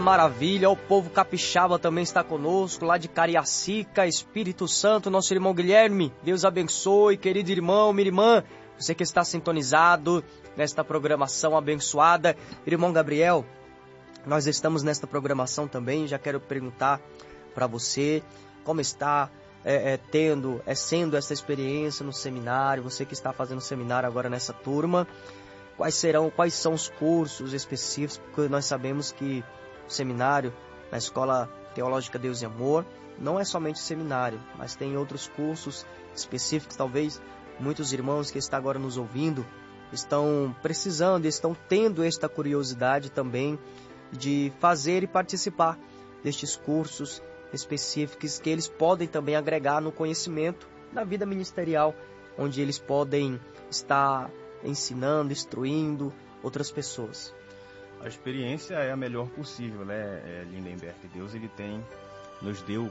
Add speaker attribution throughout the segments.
Speaker 1: Maravilha, o povo capixaba também está conosco, lá de Cariacica, Espírito Santo, nosso irmão Guilherme. Deus abençoe, querido irmão, minha irmã, você que está sintonizado nesta programação abençoada. Irmão Gabriel, nós estamos nesta programação também, já quero perguntar para você como está sendo essa experiência no seminário, você que está fazendo seminário agora nessa turma, quais são os cursos específicos, porque nós sabemos que o seminário na Escola Teológica Deus e Amor não é somente seminário, mas tem outros cursos específicos. Talvez muitos irmãos que estão agora nos ouvindo estão precisando, estão tendo esta curiosidade também de fazer e participar destes cursos específicos que eles podem também agregar no conhecimento da vida ministerial, onde eles podem estar ensinando, instruindo outras pessoas.
Speaker 2: A experiência é a melhor possível, né, Lindenberg? Deus nos deu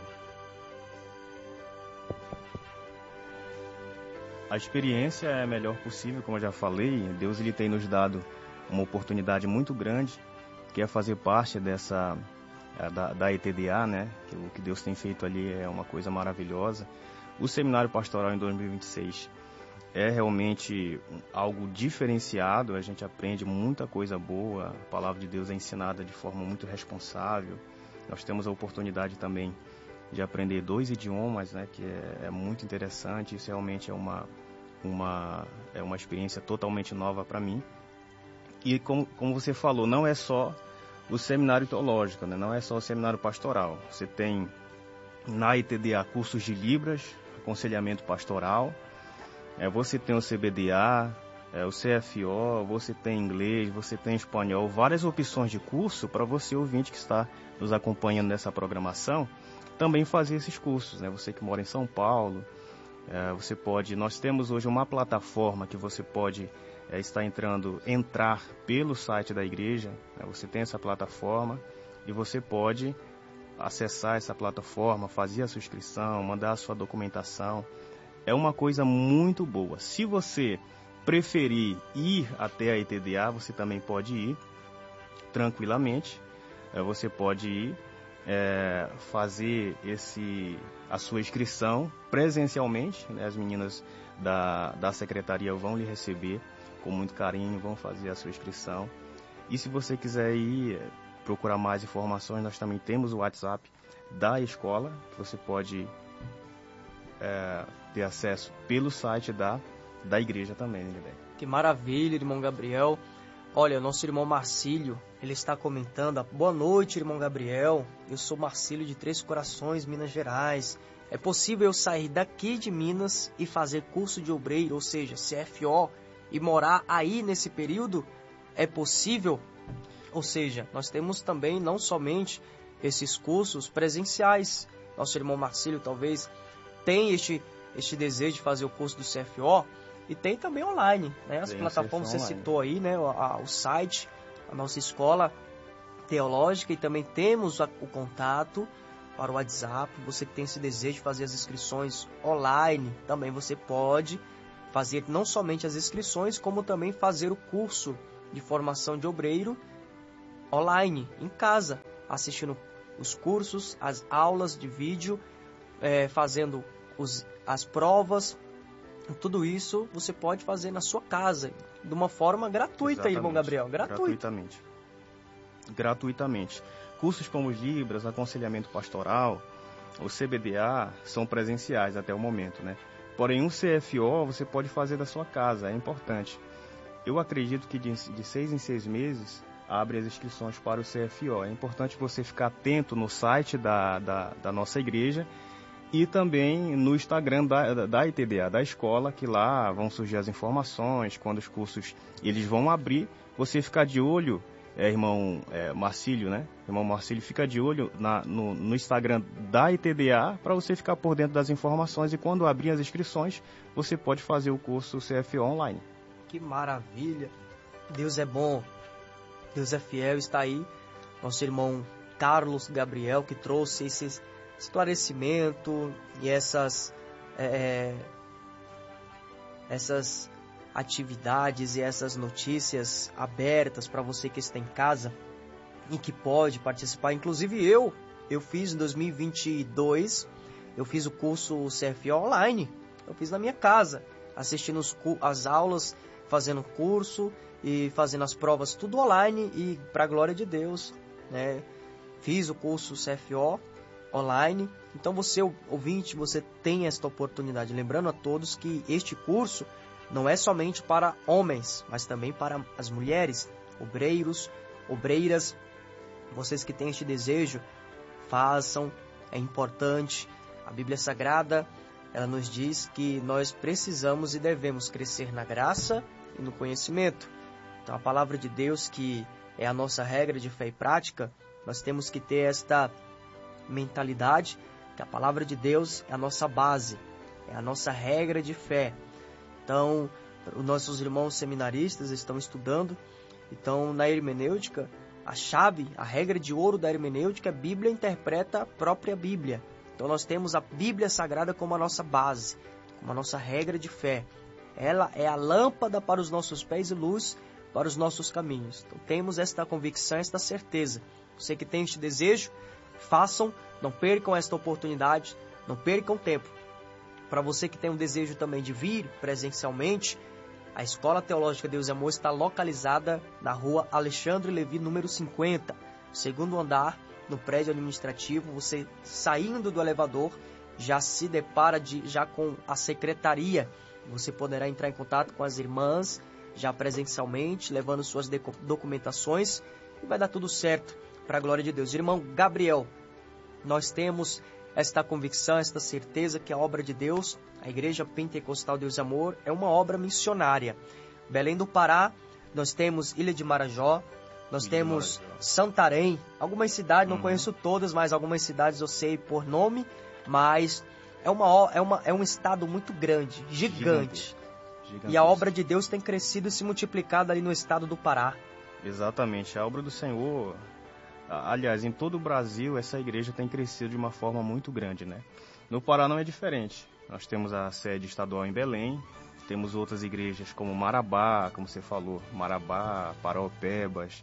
Speaker 2: a experiência é a melhor possível, como eu já falei. Deus tem nos dado uma oportunidade muito grande, que é fazer parte da ETDA, né? O que Deus tem feito ali é uma coisa maravilhosa. O Seminário Pastoral em 2026 é realmente algo diferenciado, a gente aprende muita coisa boa, a palavra de Deus é ensinada de forma muito responsável. Nós temos a oportunidade também de aprender 2 idiomas, né, que é muito interessante. Isso realmente é uma experiência totalmente nova para mim. E como você falou, não é só o seminário teológico, né, não é só o seminário pastoral. Você tem na ITDA cursos de Libras, aconselhamento pastoral, você tem o CBDA, o CFO, você tem inglês, você tem espanhol, várias opções de curso para você, ouvinte que está nos acompanhando nessa programação, também fazer esses cursos, né? Você que mora em São Paulo, nós temos hoje uma plataforma que você pode entrar pelo site da igreja, né? Você tem essa plataforma e você pode acessar essa plataforma, fazer a sua inscrição, mandar a sua documentação. É uma coisa muito boa. Se você preferir ir até a ETDA, você também pode ir tranquilamente. Você pode ir fazer a sua inscrição presencialmente, né? As meninas da secretaria vão lhe receber com muito carinho, vão fazer a sua inscrição. E se você quiser ir procurar mais informações, nós também temos o WhatsApp da escola, que você pode ter acesso pelo site da igreja também, né?
Speaker 1: Que maravilha, irmão Gabriel. Olha, nosso irmão Marcílio, ele está comentando: boa noite, irmão Gabriel, eu sou Marcílio de Três Corações, Minas Gerais. É possível eu sair daqui de Minas e fazer curso de obreiro, ou seja, CFO, e morar aí nesse período? É possível? Ou seja, nós temos também não somente esses cursos presenciais. Nosso irmão Marcílio talvez tem este desejo de fazer o curso do CFO, e tem também online, né? As plataformas você citou aí, né? O site, a nossa escola teológica, e também temos o contato para o WhatsApp. Você que tem esse desejo de fazer as inscrições online, também você pode fazer não somente as inscrições, como também fazer o curso de formação de obreiro online, em casa, assistindo os cursos, as aulas de vídeo, fazendo as provas. Tudo isso você pode fazer na sua casa, de uma forma gratuita. Exatamente. Irmão Gabriel,
Speaker 2: gratuitamente. Cursos como os Libras, aconselhamento pastoral, o CBDA são presenciais até o momento, né? Porém, um CFO você pode fazer da sua casa, é importante. Eu acredito que de 6 em 6 meses abre as inscrições para o CFO. É importante você ficar atento no site da nossa igreja e também no Instagram da ITDA, da escola, que lá vão surgir as informações, quando os cursos eles vão abrir. Você ficar de olho, irmão Marcílio, né? Irmão Marcílio, fica de olho no Instagram da ITDA para você ficar por dentro das informações, e quando abrir as inscrições, você pode fazer o curso CFO online.
Speaker 1: Que maravilha! Deus é bom, Deus é fiel. Está aí nosso irmão Carlos Gabriel, que trouxe esse esclarecimento e essas atividades e essas notícias abertas para você que está em casa. em que pode participar. Inclusive eu fiz em 2022, eu fiz o curso CFO online. Eu fiz na minha casa, assistindo as aulas, fazendo o curso e fazendo as provas, tudo online e para a glória de Deus, né? Fiz o curso CFO online. Então você, ouvinte, você tem esta oportunidade. Lembrando a todos que este curso não é somente para homens, mas também para as mulheres, obreiros, obreiras. Vocês que têm este desejo, façam, é importante. A Bíblia Sagrada, ela nos diz que nós precisamos e devemos crescer na graça e no conhecimento. Então a palavra de Deus, que é a nossa regra de fé e prática, nós temos que ter esta mentalidade, que a palavra de Deus é a nossa base, é a nossa regra de fé. Então, os nossos irmãos seminaristas estão estudando. Então, na hermenêutica, a chave, a regra de ouro da hermenêutica, a Bíblia interpreta a própria Bíblia. Então, nós temos a Bíblia Sagrada como a nossa base, como a nossa regra de fé. Ela é a lâmpada para os nossos pés e luz para os nossos caminhos. Então, temos esta convicção, esta certeza. Você que tem este desejo, façam, não percam esta oportunidade, não percam tempo. Para você que tem um desejo também de vir presencialmente, a Escola Teológica Deus e Amor está localizada na rua Alexandre Levi, número 50, segundo andar, no prédio administrativo. Você saindo do elevador, já se depara já com a secretaria. Você poderá entrar em contato com as irmãs, já presencialmente, levando suas documentações, e vai dar tudo certo, para a glória de Deus. Irmão Gabriel, nós temos esta convicção, esta certeza que a obra de Deus, a Igreja Pentecostal Deus e Amor, é uma obra missionária. Belém do Pará, nós temos Ilha de Marajó, nós temos Santarém, algumas cidades, não conheço todas, mas algumas cidades eu sei por nome, mas é um estado muito grande, gigante. E a obra de Deus tem crescido e se multiplicado ali no estado do Pará.
Speaker 2: Exatamente, a obra do Senhor, aliás, em todo o Brasil, essa igreja tem crescido de uma forma muito grande, né? No Pará não é diferente. Nós temos a sede estadual em Belém, temos outras igrejas como Marabá, como você falou, Marabá, Paraopebas,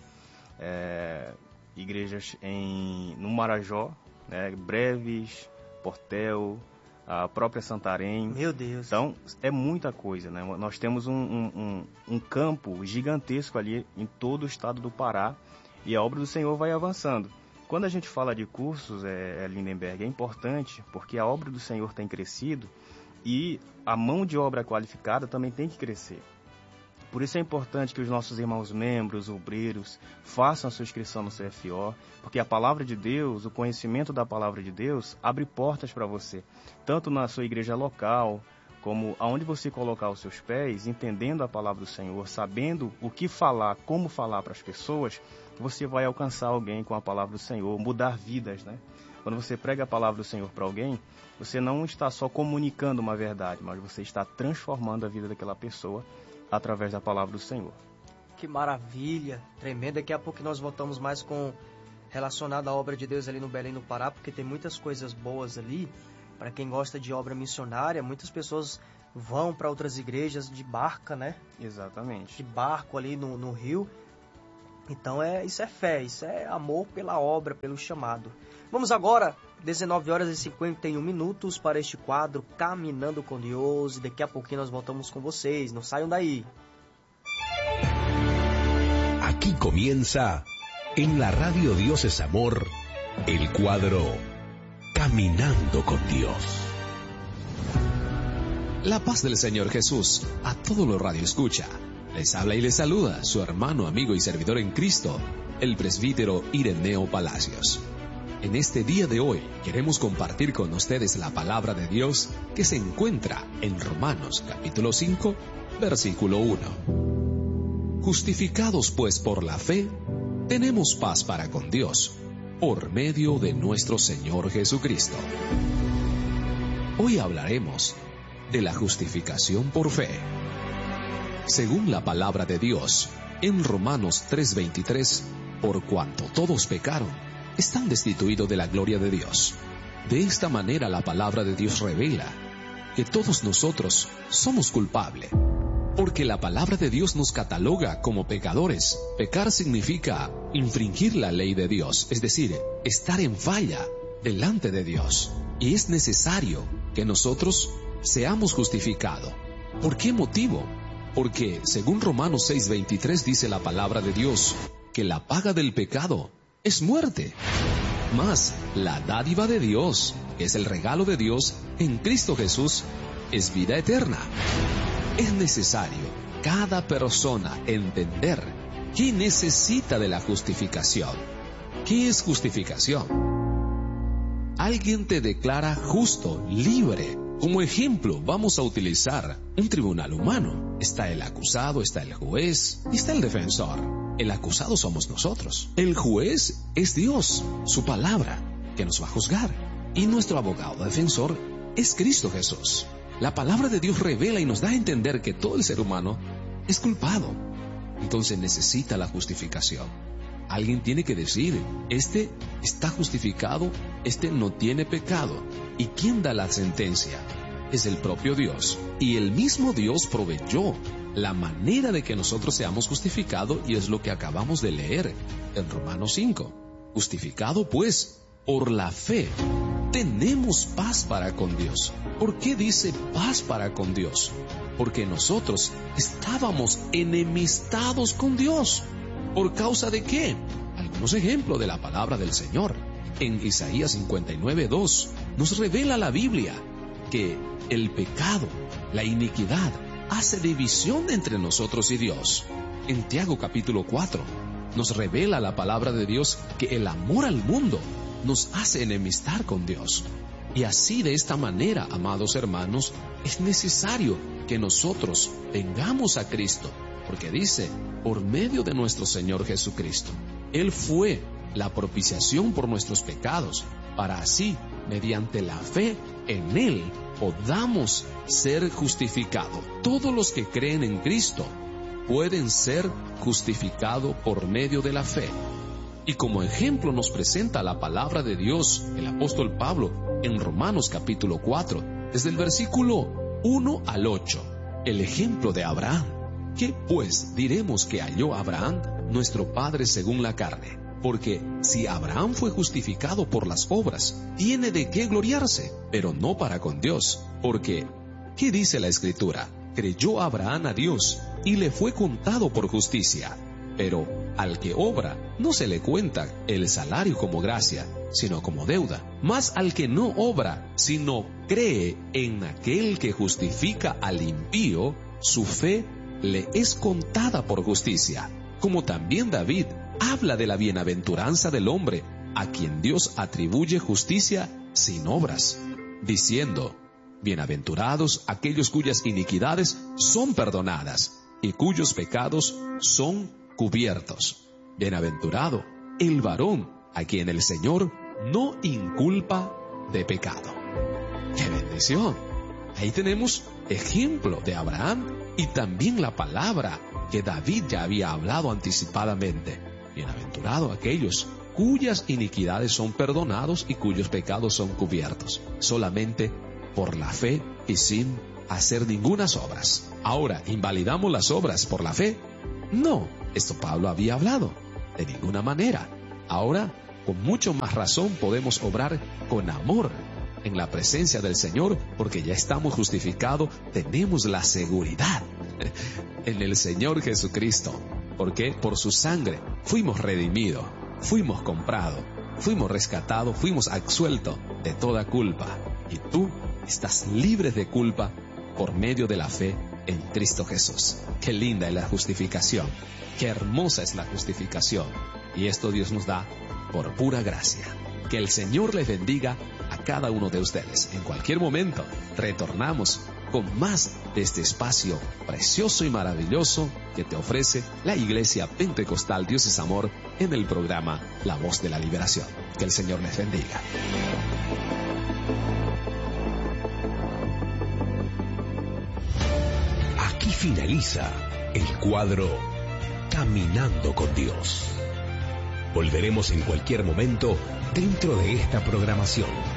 Speaker 2: igrejas no Marajó, né? Breves, Portel, a própria Santarém.
Speaker 1: Meu Deus!
Speaker 2: Então, é muita coisa, né? Nós temos um campo gigantesco ali em todo o estado do Pará e a obra do Senhor vai avançando. Quando a gente fala de cursos, Lindenberg, é importante porque a obra do Senhor tem crescido e a mão de obra qualificada também tem que crescer. Por isso é importante que os nossos irmãos membros, obreiros, façam a sua inscrição no CFO, porque a palavra de Deus, o conhecimento da palavra de Deus, abre portas para você, tanto na sua igreja local, como aonde você colocar os seus pés, entendendo a palavra do Senhor, sabendo o que falar, como falar para as pessoas, você vai alcançar alguém com a palavra do Senhor, mudar vidas, né? Quando você prega a palavra do Senhor para alguém, você não está só comunicando uma verdade, mas você está transformando a vida daquela pessoa através da palavra do Senhor.
Speaker 1: Que maravilha, tremendo. Daqui a pouco nós voltamos mais com relacionado à obra de Deus ali no Belém, no Pará, porque tem muitas coisas boas ali. Para quem gosta de obra missionária, muitas pessoas vão para outras igrejas de barca, né?
Speaker 2: Exatamente.
Speaker 1: De barco ali no rio. Então isso é fé, isso é amor pela obra, pelo chamado. Vamos agora, 19 horas e 51 minutos, para este quadro Caminhando com Deus. E daqui a pouquinho nós voltamos com vocês, não saiam daí.
Speaker 3: Aquí comienza, en la radio Dios es Amor, el cuadro Caminando con Dios.
Speaker 4: La paz del Señor Jesús a todo lo radio escucha. Les habla y les saluda su hermano, amigo y servidor en Cristo, el presbítero Ireneo Palacios. En este día de hoy queremos compartir con ustedes la palabra de Dios que se encuentra en Romanos capítulo 5, versículo 1. Justificados pues por la fe, tenemos paz para con Dios, por medio de nuestro Señor Jesucristo. Hoy hablaremos de la justificación por fe. Según la palabra de Dios, en Romanos 3:23, por cuanto todos pecaron, están destituidos de la gloria de Dios. De esta manera la palabra de Dios revela que todos nosotros somos culpables, Porque la palabra de Dios nos cataloga como pecadores. Pecar significa infringir la ley de Dios, es decir, estar en falla delante de Dios. Y es necesario que nosotros seamos justificados. ¿Por qué motivo? Porque según Romanos 6:23 dice la palabra de Dios que la paga del pecado es muerte. Mas la dádiva de Dios, que es el regalo de Dios en Cristo Jesús, es vida eterna. Es necesario cada persona entender que necesita de la justificación. ¿Qué es justificación? Alguien te declara justo, libre. Como ejemplo, vamos a utilizar un tribunal humano. Está el acusado, está el juez y está el defensor. El acusado somos nosotros. El juez es Dios, su palabra, que nos va a juzgar. Y nuestro abogado defensor es Cristo Jesús. La palabra de Dios revela y nos da a entender que todo el ser humano es culpado. Entonces necesita la justificación. Alguien tiene que decir, este está justificado, este no tiene pecado. ¿Y quién da la sentencia? Es el propio Dios. Y el mismo Dios proveyó la manera de que nosotros seamos justificados, y es lo que acabamos de leer en Romanos 5. Justificado pues por la fe, tenemos paz para con Dios. ¿Por qué dice paz para con Dios? Porque nosotros estábamos enemistados con Dios. ¿Por causa de qué? Algunos ejemplos de la palabra del Señor. En Isaías 59:2 nos revela la Biblia que el pecado, la iniquidad, hace división entre nosotros y Dios. En Tiago capítulo 4 nos revela la palabra de Dios que el amor al mundo nos hace enemistar con Dios. Y así, de esta manera, amados hermanos, es necesario que nosotros vengamos a Cristo, porque dice, por medio de nuestro Señor Jesucristo, Él fue la propiciación por nuestros pecados, para así, mediante la fe en Él, podamos ser justificados. Todos los que creen en Cristo pueden ser justificados por medio de la fe. Y como ejemplo nos presenta la palabra de Dios el apóstol Pablo en Romanos capítulo 4, desde el versículo 1 al 8, el ejemplo de Abraham. ¿Qué pues diremos que halló Abraham, nuestro padre según la carne? Porque si Abraham fue justificado por las obras, tiene de qué gloriarse, pero no para con Dios. Porque, ¿qué dice la Escritura? Creyó Abraham a Dios y le fue contado por justicia. Pero al que obra no se le cuenta el salario como gracia, sino como deuda. Mas al que no obra, sino cree en aquel que justifica al impío, su fe le es contada por justicia. Como también David habla de la bienaventuranza del hombre, a quien Dios atribuye justicia sin obras, diciendo, bienaventurados aquellos cuyas iniquidades son perdonadas, y cuyos pecados son cubiertos. Bienaventurado el varón a quien el Señor no inculpa de pecado. ¡Qué bendición! Ahí tenemos ejemplo de Abraham y también la palabra que David ya había hablado anticipadamente. Bienaventurado aquellos cuyas iniquidades son perdonados y cuyos pecados son cubiertos, solamente por la fe y sin hacer ningunas obras. Ahora, ¿invalidamos las obras por la fe? No, esto Pablo había hablado, de ninguna manera. Ahora, con mucho más razón podemos obrar con amor en la presencia del Señor, porque ya estamos justificados, tenemos la seguridad en el Señor Jesucristo, porque por su sangre fuimos redimidos, fuimos comprados, fuimos rescatados, fuimos absueltos de toda culpa, y tú estás libre de culpa por medio de la fe en Cristo Jesús. Qué linda es la justificación, qué hermosa es la justificación, y esto Dios nos da por pura gracia. Que el Señor les bendiga a cada uno de ustedes. En cualquier momento retornamos con más de este espacio precioso y maravilloso que te ofrece la Iglesia Pentecostal Dios es Amor en el programa La Voz de la Liberación. Que el Señor les bendiga.
Speaker 3: Aquí finaliza el cuadro Caminando con Dios. Volveremos en cualquier momento dentro de esta programación.